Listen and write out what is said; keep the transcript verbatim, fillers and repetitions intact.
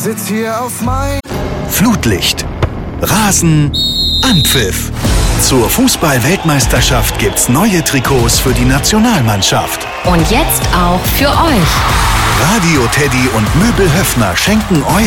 Sitz hier auf mein Flutlicht, Rasen, Anpfiff. Zur Fußball-Weltmeisterschaft gibt's neue Trikots für die Nationalmannschaft. Und jetzt auch für euch. Radio Teddy und Möbel Höffner schenken euch